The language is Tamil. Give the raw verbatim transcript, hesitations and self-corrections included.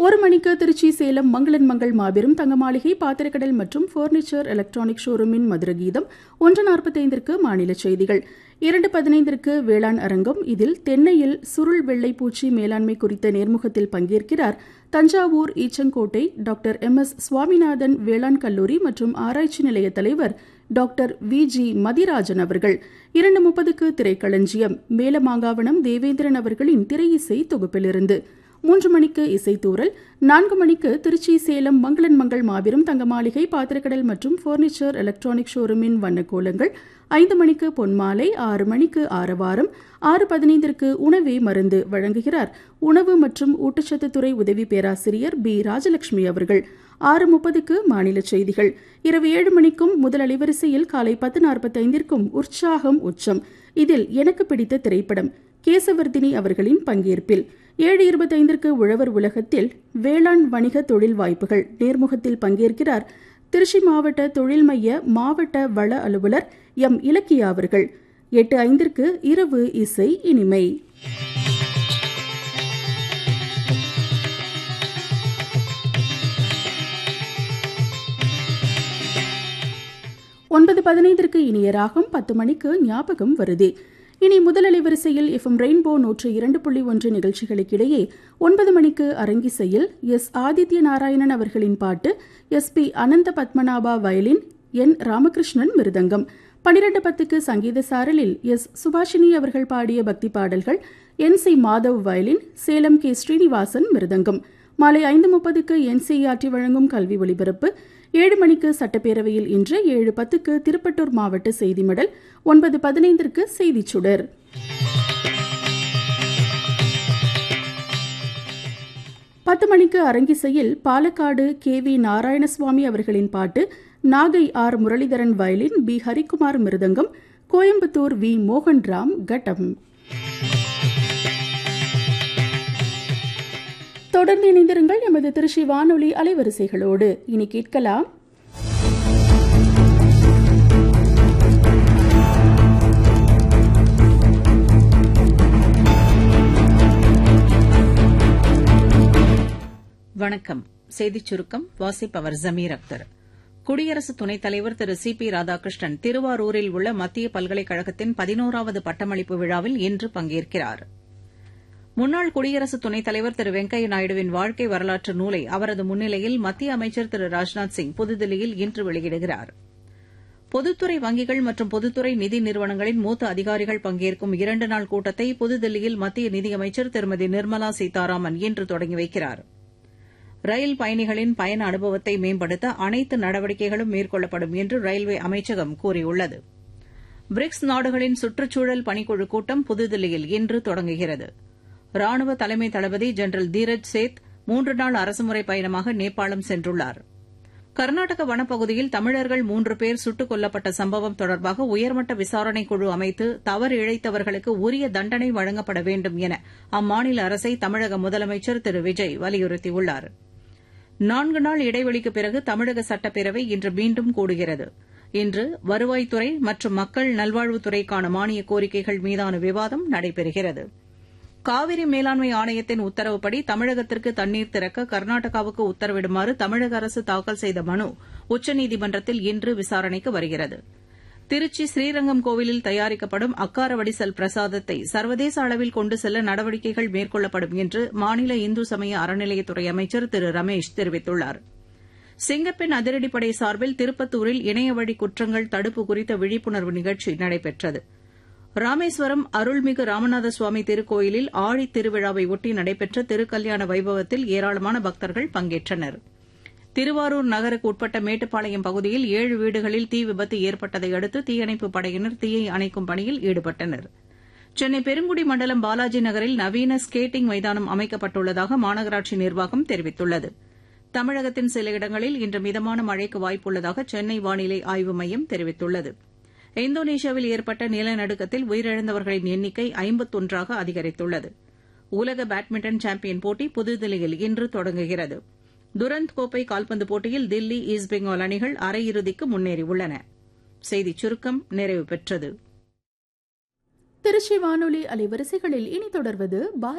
ஒரு மணிக்கு திருச்சி சேலம் மங்களன் மங்கள் மாபெரும் தங்க மாளிகை பாத்திரக்கடல் மற்றும் பர்னிச்சர் எலக்ட்ரானிக் ஷோரூமின் மதுர கீதம். ஒன்று நாற்பத்தைந்திற்கு மாநில செய்திகள். இரண்டு பதினைந்திற்கு வேளாண் அரங்கம். இதில் தென்னையில் சுருள் வெள்ளை பூச்சி மேலாண்மை குறித்த நேர்முகத்தில் பங்கேற்கிறார் Thanjavur Eachangottai doctor M S Swaminathan வேளாண் கல்லூரி மற்றும் ஆராய்ச்சி நிலைய தலைவர் டாக்டர் வி ஜி மதிராஜன் அவர்கள். இரண்டு முப்பதுக்கு திரைக்களஞ்சியம். மேலமாங்காவனம் தேவேந்திரன் அவர்களின் திரையிசை தொகுப்பிலிருந்து. மூன்று மணிக்கு இசைத்தூரல். நான்கு மணிக்கு திருச்சி சேலம் மங்களன் மங்கள் மாபெரும் தங்க மாளிகை பாத்திரக்கடல் மற்றும் பர்னிச்சர் எலக்ட்ரானிக் ஷோரூமின் வண்ணக்கோலங்கள். ஐந்து மணிக்கு பொன்மாலை. ஆறு மணிக்கு ஆரவாரம். ஆறு பதினைந்திற்கு உணவே மருந்து வழங்குகிறார் உணவு மற்றும் ஊட்டச்சத்துத்துறை உதவி பேராசிரியர் பி ராஜலட்சுமி அவர்கள். ஆறு முப்பதுக்கு மாநில செய்திகள். இரவு ஏழு மணிக்கும் முதல் அலைவரிசையில் காலை பத்து நாற்பத்தைந்திற்கும் உற்சாகம் உச்சம். இதில் எனக்கு பிடித்த திரைப்படம் கேசவர்தினி அவர்களின் பங்கேற்பில். ஏழு இருபத்தைந்திற்கு உழவர் உலகத்தில் வேளாண் வணிக தொழில் வாய்ப்புகள் நேர்முகத்தில் பங்கேற்கிறார் திருச்சி மாவட்ட தொழில் மைய மாவட்ட வள அலுவலர் எம் இலக்கியா அவர்கள். எட்டு ஐந்திற்கு இரவு இசை இனிமை. ஒன்பது பதினைந்திற்கு இனிய ராகம். பத்து மணிக்கு ஞாபகம் வருதே. இனி முதல் அலைவரிசையில் எஃப்எம் ரெயின்போ நூற்று இரண்டு புள்ளி ஒன்று நிகழ்ச்சிகளுக்கிடையே ஒன்பது மணிக்கு அரங்கிசையில் எஸ் ஆதித்ய நாராயணன் அவர்களின் பாட்டு, எஸ் பி அனந்த பத்மநாபா வயலின், என் ராமகிருஷ்ணன் மிருதங்கம். பனிரெண்டு பத்துக்கு சங்கீத சாரலில் எஸ் சுபாஷினி அவர்கள் பாடிய பக்தி பாடல்கள், N C Madhav violin, Salem K Srinivasan மிருதங்கம். மாலை ஐந்து முப்பதுக்கு என்சிஆர்டி வழங்கும் கல்வி ஒலிபரப்பு. ஏழு மணிக்கு சட்டப்பேரவையில் இன்று. ஏழு பத்துக்கு திருப்பட்டூர் மாவட்ட செய்தி மடல். ஒன்பது பதினைந்திற்கு செய்திச் சுடர். பத்து மணிக்கு அரங்கிசையில் பாலக்காடு கே வி நாராயணசுவாமி அவர்களின் பாட்டு, Nagai R Muralidharan violin, B Harikumar mridangam, Coimbatore we Mohanram கட்டம். தொடர்ந்து இணைந்திருங்கள் எமது திருச்சி வானொலி அலைவரிசைகளோடு. இனி கேட்கலாம் வணக்கம். செய்திச் சுருக்கம் வாசிப்பவர் ஜமீர் அக்தர். குடியரசு துணைத் தலைவர் திரு சி பி ராதாகிருஷ்ணன் திருவாரூரில் உள்ள மத்திய பல்கலைக்கழகத்தின் பதினோராவது பட்டமளிப்பு விழாவில் இன்று பங்கேற்கிறார். முன்னாள் குடியரசு துணைத் தலைவர் திரு வெங்கையா நாயுடுவின் வாழ்க்கை வரலாற்று நூலை அவரது முன்னிலையில் மத்திய அமைச்சர் திரு ராஜ்நாத் சிங் புதுதில்லியில் இன்று வெளியிடுகிறார். பொதுத்துறை வங்கிகள் மற்றும் பொதுத்துறை நிதி நிறுவனங்களின் மூத்த அதிகாரிகள் பங்கேற்கும் இரண்டு நாள் கூட்டத்தை புதுதில்லியில் மத்திய நிதியமைச்சர் திருமதி நிர்மலா சீதாராமன் இன்று தொடங்கி வைக்கிறார். ரயில் பயணிகளின் பயண அனுபவத்தை மேம்படுத்த அனைத்து நடவடிக்கைகளும் மேற்கொள்ளப்படும் என்று ரயில்வே அமைச்சகம் கூறியுள்ளது. பிரிக்ஸ் நாடுகளின் சுற்றுச்சூழல் பணிக்குழு கூட்டம் புதுதில்லியில் இன்று தொடங்குகிறது. ராணுவ தலைமை தளபதி ஜெனரல் தீரஜ் சேத் மூன்று நாள் அரசுமுறை பயணமாக நேபாளம் சென்றுள்ளார். கர்நாடக வனப்பகுதியில் தமிழர்கள் மூன்று பேர் சுட்டுக் கொல்லப்பட்ட சம்பவம் தொடர்பாக உயர்மட்ட விசாரணைக் குழு அமைத்து தவறு இழைத்தவர்களுக்கு உரிய தண்டனை வழங்கப்பட வேண்டும் என அம்மாநில அரசை தமிழக முதலமைச்சர் திரு விஜய் வலியுறுத்தியுள்ளார். நான்கு நாள் இடைவெளிக்குப் பிறகு தமிழக சட்டப்பேரவை இன்று மீண்டும் கூடுகிறது. இன்று வருவாய்த்துறை மற்றும் மக்கள் நல்வாழ்வுத்துறைக்கான மானிய கோரிக்கைகள் மீதான விவாதம் நடைபெறுகிறது. காவிரி மேலாண்மை ஆணையத்தின் உத்தரவுப்படி தமிழகத்திற்கு தண்ணீர் திறக்க கர்நாடகாவுக்கு உத்தரவிடுமாறு தமிழக அரசு தாக்கல் செய்த மனு உச்சநீதிமன்றத்தில் இன்று விசாரணைக்கு வருகிறது. திருச்சி ஸ்ரீரங்கம் கோவிலில் தயாரிக்கப்படும் அக்கார வடிசல் பிரசாதத்தை சர்வதேச அளவில் கொண்டு செல்ல நடவடிக்கைகள் மேற்கொள்ளப்படும் என்று மாநில இந்து சமய அறநிலையத்துறை அமைச்சர் திரு ரமேஷ் தெரிவித்துள்ளார். சிங்கப்பெண் அதிரடிப்படை சார்பில் திருப்பத்தூரில் இணையவழி குற்றங்கள் தடுப்பு குறித்த விழிப்புணர்வு நிகழ்ச்சி நடைபெற்றது. ராமேஸ்வரம் அருள்மிகு ராமநாத சுவாமி திருக்கோயிலில் ஆழித் திருவிழாவை ஒட்டி நடைபெற்ற திருக்கல்யாண வைபவத்தில் ஏராளமான பக்தர்கள் பங்கேற்றனர். திருவாரூர் நகருக்கு உட்பட்ட மேட்டுப்பாளையம் பகுதியில் ஏழு வீடுகளில் தீ விபத்து ஏற்பட்டதை அடுத்து தீயணைப்புப் படையினர் தீயை அணைக்கும் பணியில் ஈடுபட்டனர். சென்னை பெருங்குடி மண்டலம் பாலாஜி நகரில் நவீன ஸ்கேட்டிங் மைதானம் அமைக்கப்பட்டுள்ளதாக மாநகராட்சி நிர்வாகம் தெரிவித்துள்ளது. தமிழகத்தின் சில இடங்களில் இன்று மிதமான மழைக்கு வாய்ப்புள்ளதாக சென்னை வானிலை ஆய்வு மையம் தெரிவித்துள்ளது. இந்தோனேஷியாவில் ஏற்பட்ட நிலநடுக்கத்தில் உயிரிழந்தவர்களின் எண்ணிக்கை ஐம்பத்தொன்றாக அதிகரித்துள்ளது. உலக பேட்மிண்டன் சாம்பியன் போட்டி புதுதில்லியில் இன்று தொடங்குகிறது. துரந்த் கோப்பை கால்பந்து போட்டியில் தில்லி ஈஸ்ட் பெங்கால் அணிகள் அரையிறுதிக்கு முன்னேறியுள்ளன. செய்திச் சுருக்கம் நிறைவு பெற்றது. திருச்சி வானொலி அலைவரிசைகளில் இனி தொடர்வது